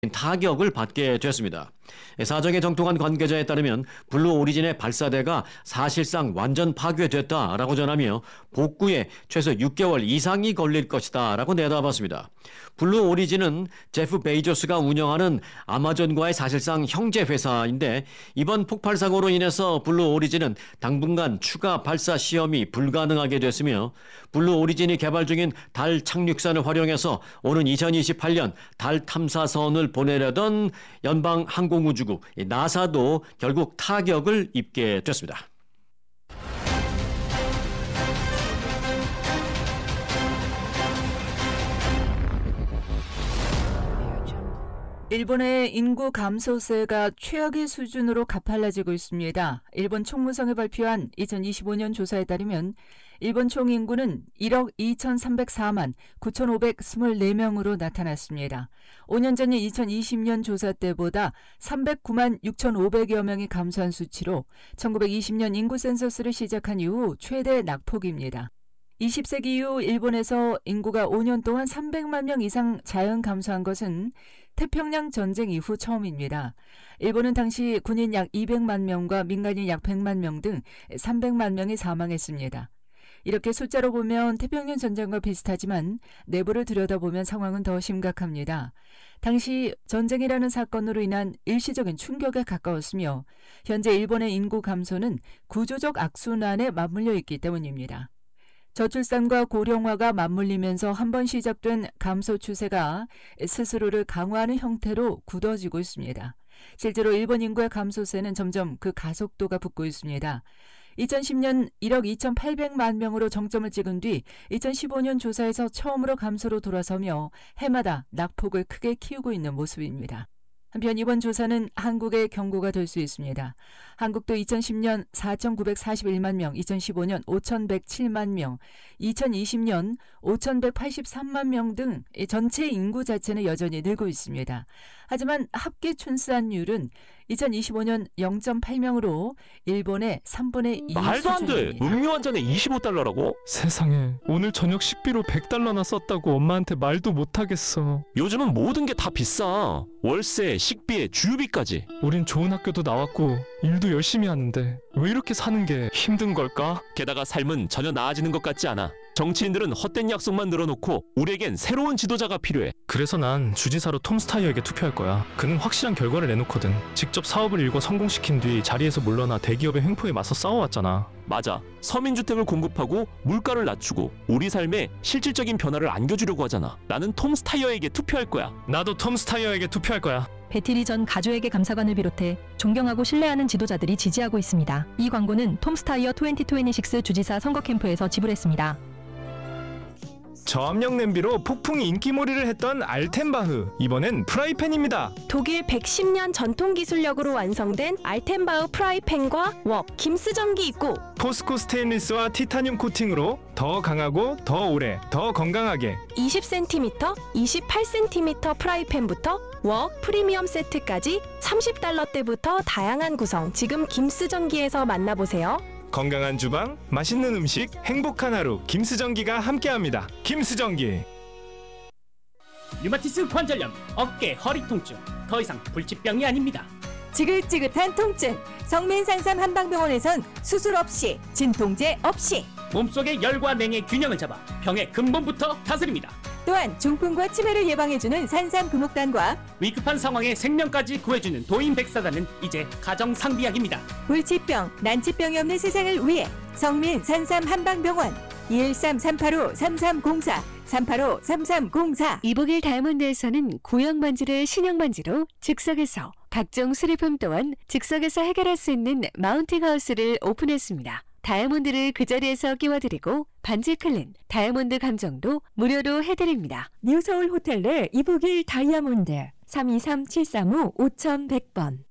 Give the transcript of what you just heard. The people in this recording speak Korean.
타격을 받게 됐습니다. 사정에 정통한 관계자에 따르면 블루 오리진의 발사대가 사실상 완전 파괴됐다라고 전하며 복구에 최소 6개월 이상이 걸릴 것이다라고 내다봤습니다. 블루 오리진은 제프 베이조스가 운영하는 아마존과의 사실상 형제 회사인데 이번 폭발 사고로 인해서 블루 오리진은 당분간 추가 발사 시험이 불가능하게 됐으며 블루 오리진이 개발 중인 달 착륙선을 활용해서 오는 2028년 달 탐사선을 보내려던 연방 항공우주국 나사도 결국 타격을 입게 됐습니다. 일본의 인구 감소세가 최악의 수준으로 가팔라지고 있습니다. 일본 총무성이 발표한 2025년 조사에 따르면 일본 총 인구는 1억 2,304만 9,524명으로 나타났습니다. 5년 전인 2020년 조사 때보다 309만 6,500여 명이 감소한 수치로 1920년 인구 센서스를 시작한 이후 최대 낙폭입니다. 20세기 이후 일본에서 인구가 5년 동안 300만 명 이상 자연 감소한 것은 태평양 전쟁 이후 처음입니다. 일본은 당시 군인 약 200만 명과 민간인 약 100만 명 등 300만 명이 사망했습니다. 이렇게 숫자로 보면 태평양 전쟁과 비슷하지만 내부를 들여다보면 상황은 더 심각합니다. 당시 전쟁이라는 사건으로 인한 일시적인 충격에 가까웠으며 현재 일본의 인구 감소는 구조적 악순환에 맞물려 있기 때문입니다. 저출산과 고령화가 맞물리면서 한번 시작된 감소 추세가 스스로를 강화하는 형태로 굳어지고 있습니다. 실제로 일본 인구의 감소세는 점점 그 가속도가 붙고 있습니다. 2010년 1억 2,800만 명으로 정점을 찍은 뒤 2015년 조사에서 처음으로 감소로 돌아서며 해마다 낙폭을 크게 키우고 있는 모습입니다. 한편 이번 조사는 한국의 경고가 될 수 있습니다. 한국도 2010년 4,941만 명, 2015년 5,107만 명, 2020년 5,183만 명 등 전체 인구 자체는 여전히 늘고 있습니다. 하지만 합계 출산율은 2025년 0.8명으로 일본의 3분의 2 말도 안 돼. 수준입니다. 음료 한 잔에 25달러라고? 세상에, 오늘 저녁 식비로 100달러나 썼다고 엄마한테 말도 못하겠어. 요즘은 모든 게 다 비싸. 월세, 식비에 주유비까지. 우린 좋은 학교도 나왔고 일도 열심히 하는데 왜 이렇게 사는 게 힘든 걸까? 게다가 삶은 전혀 나아지는 것 같지 않아. 정치인들은 헛된 약속만 늘어놓고 우리에겐 새로운 지도자가 필요해. 그래서 난 주지사로 톰 스타이어에게 투표할 거야. 그는 확실한 결과를 내놓거든. 직접 사업을 일궈 성공시킨 뒤 자리에서 물러나 대기업의 횡포에 맞서 싸워왔잖아. 맞아. 서민주택을 공급하고 물가를 낮추고 우리 삶에 실질적인 변화를 안겨주려고 하잖아. 나는 톰 스타이어에게 투표할 거야. 나도 톰 스타이어에게 투표할 거야. 배티리 전 가조에게 감사관을 비롯해 존경하고 신뢰하는 지도자들이 지지하고 있습니다. 이 광고는 톰 스타이어 2026 주지사 선거 캠프에서 지불했습니다. 저압력 냄비로 폭풍 인기몰이를 했던 알텐바흐, 이번엔 프라이팬입니다. 독일 110년 전통 기술력으로 완성된 알텐바흐 프라이팬과 웍, 김스전기 있고 포스코 스테인리스와 티타늄 코팅으로 더 강하고 더 오래, 더 건강하게 20cm, 28cm 프라이팬부터 웍 프리미엄 세트까지 30달러대부터 다양한 구성 지금 김스전기에서 만나보세요. 건강한 주방, 맛있는 음식, 행복한 하루, 김스전기가 함께합니다. 김스전기. 류마티스 관절염, 어깨, 허리 통증, 더 이상 불치병이 아닙니다. 지긋지긋한 통증, 성민산삼 한방병원에선 수술 없이, 진통제 없이 몸속의 열과 냉의 균형을 잡아 병의 근본부터 다스립니다. 또한 중풍과 치매를 예방해주는 산삼 금옥단과 위급한 상황에 생명까지 구해주는 도인백사단은 이제 가정상비약입니다. 불치병, 난치병이 없는 세상을 위해 성민 산삼 한방병원 213-385-3304 385-3304. 이북일 다이아몬드에서는 구형 반지를 신형 반지로 즉석에서, 각종 수리품 또한 즉석에서 해결할 수 있는 마운팅 하우스를 오픈했습니다. 다이아몬드를 그 자리에서 끼워드리고 반지 클린, 다이아몬드 감정도 무료로 해드립니다. 뉴서울 호텔 내 이북일 다이아몬드 323-735-5100번.